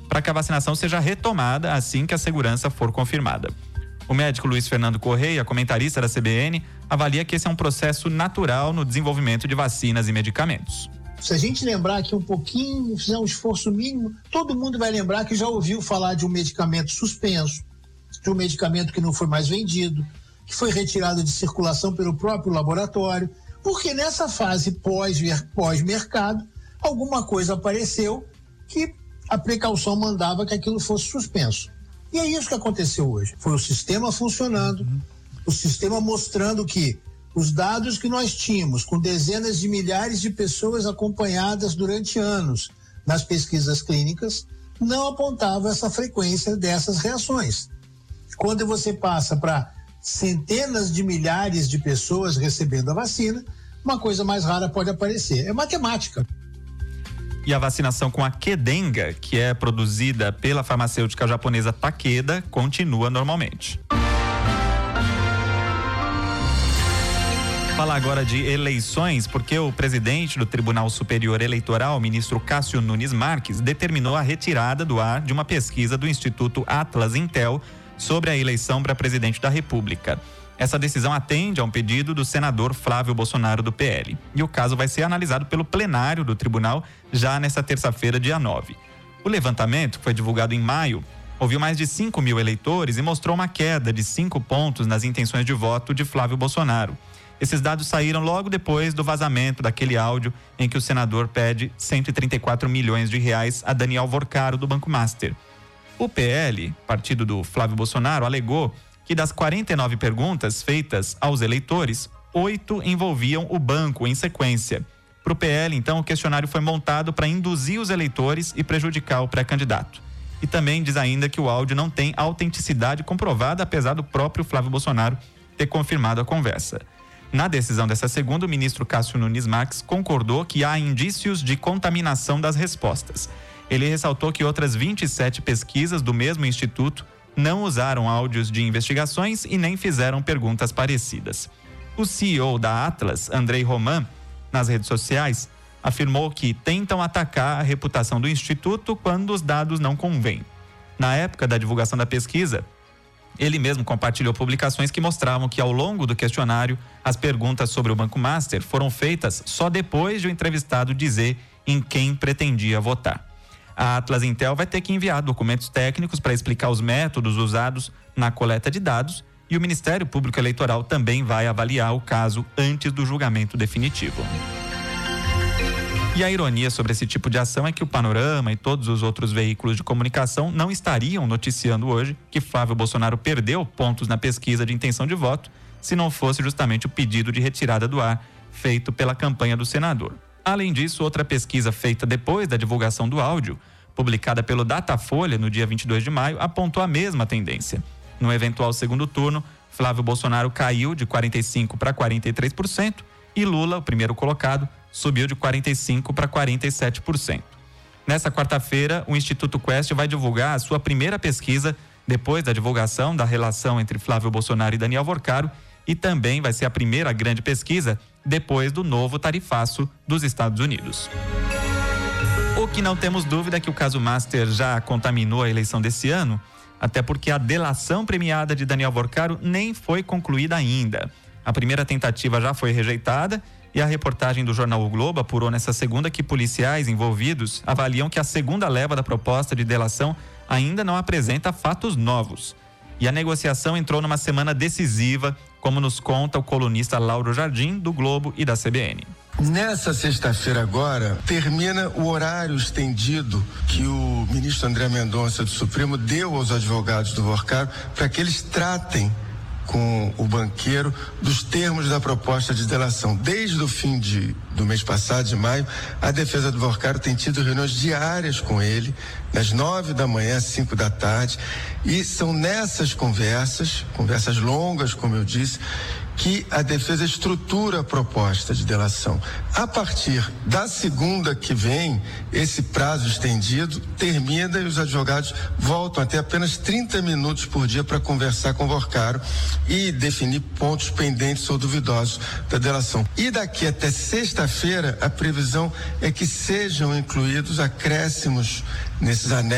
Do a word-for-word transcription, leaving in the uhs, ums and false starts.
para que a vacinação seja retomada assim que a segurança for confirmada. O médico Luiz Fernando Correia, comentarista da C B N, avalia que esse é um processo natural no desenvolvimento de vacinas e medicamentos. Se a gente lembrar aqui um pouquinho, fizer um esforço mínimo, todo mundo vai lembrar que já ouviu falar de um medicamento suspenso, de um medicamento que não foi mais vendido, que foi retirado de circulação pelo próprio laboratório, porque nessa fase pós, pós-mercado, alguma coisa apareceu que a precaução mandava que aquilo fosse suspenso. E é isso que aconteceu hoje. Foi o sistema funcionando, uhum. o sistema mostrando que os dados que nós tínhamos, com dezenas de milhares de pessoas acompanhadas durante anos nas pesquisas clínicas, não apontavam essa frequência dessas reações. Quando você passa para centenas de milhares de pessoas recebendo a vacina, uma coisa mais rara pode aparecer. É matemática. E a vacinação com a Qdenga, que é produzida pela farmacêutica japonesa Takeda, continua normalmente. Falar agora de eleições, porque o presidente do Tribunal Superior Eleitoral, ministro Cássio Nunes Marques, determinou a retirada do ar de uma pesquisa do Instituto Atlas Intel sobre a eleição para presidente da República. Essa decisão atende a um pedido do senador Flávio Bolsonaro do P L. E o caso vai ser analisado pelo plenário do tribunal já nesta terça-feira, dia nove. O levantamento, que foi divulgado em maio, ouviu mais de cinco mil eleitores e mostrou uma queda de cinco pontos nas intenções de voto de Flávio Bolsonaro. Esses dados saíram logo depois do vazamento daquele áudio em que o senador pede cento e trinta e quatro milhões de reais a Daniel Vorcaro, do Banco Master. O P L, partido do Flávio Bolsonaro, alegou que das quarenta e nove perguntas feitas aos eleitores, oito envolviam o banco em sequência. Para o P L, então, o questionário foi montado para induzir os eleitores e prejudicar o pré-candidato. E também diz ainda que o áudio não tem autenticidade comprovada, apesar do próprio Flávio Bolsonaro ter confirmado a conversa. Na decisão dessa segunda, o ministro Cássio Nunes Marques concordou que há indícios de contaminação das respostas. Ele ressaltou que outras vinte e sete pesquisas do mesmo instituto não usaram áudios de investigações e nem fizeram perguntas parecidas. O C E O da Atlas, Andrei Roman, nas redes sociais, afirmou que tentam atacar a reputação do instituto quando os dados não convêm. Na época da divulgação da pesquisa, ele mesmo compartilhou publicações que mostravam que ao longo do questionário, as perguntas sobre o Banco Master foram feitas só depois de o entrevistado dizer em quem pretendia votar. A Atlas Intel vai ter que enviar documentos técnicos para explicar os métodos usados na coleta de dados e o Ministério Público Eleitoral também vai avaliar o caso antes do julgamento definitivo. E a ironia sobre esse tipo de ação é que o Panorama e todos os outros veículos de comunicação não estariam noticiando hoje que Flávio Bolsonaro perdeu pontos na pesquisa de intenção de voto se não fosse justamente o pedido de retirada do ar feito pela campanha do senador. Além disso, outra pesquisa feita depois da divulgação do áudio, publicada pelo Datafolha no dia vinte e dois de maio, apontou a mesma tendência. No eventual segundo turno, Flávio Bolsonaro caiu de quarenta e cinco por cento para quarenta e três por cento e Lula, o primeiro colocado, subiu de quarenta e cinco por cento para quarenta e sete por cento. Nessa quarta-feira, o Instituto Quest vai divulgar a sua primeira pesquisa depois da divulgação da relação entre Flávio Bolsonaro e Daniel Vorcaro e também vai ser a primeira grande pesquisa depois do novo tarifaço dos Estados Unidos. O que não temos dúvida é que o caso Master já contaminou a eleição desse ano, até porque a delação premiada de Daniel Vorcaro nem foi concluída ainda. A primeira tentativa já foi rejeitada e a reportagem do jornal O Globo apurou nessa segunda que policiais envolvidos avaliam que a segunda leva da proposta de delação ainda não apresenta fatos novos. E a negociação entrou numa semana decisiva, como nos conta o colunista Lauro Jardim, do Globo e da C B N. Nessa sexta-feira agora, termina o horário estendido que o ministro André Mendonça do Supremo deu aos advogados do Vorcaro para que eles tratem com o banqueiro dos termos da proposta de delação. Desde o fim de, do mês passado, de maio, a defesa do Vorcaro tem tido reuniões diárias com ele, das nove da manhã às cinco da tarde, e são nessas conversas, conversas longas, como eu disse, que a defesa estrutura a proposta de delação. A partir da segunda que vem, esse prazo estendido termina e os advogados voltam a ter apenas trinta minutos por dia para conversar com o Vorcaro e definir pontos pendentes ou duvidosos da delação. E daqui até sexta-feira, a previsão é que sejam incluídos acréscimos nesses anexos